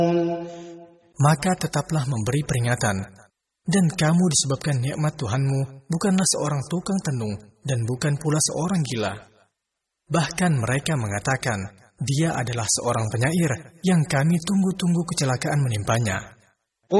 Maka tetaplah memberi peringatan. Dan kamu disebabkan nikmat Tuhanmu bukanlah seorang tukang tenung dan bukan pula seorang gila. Bahkan mereka mengatakan, dia adalah seorang penyair yang kami tunggu-tunggu kecelakaan menimpanya.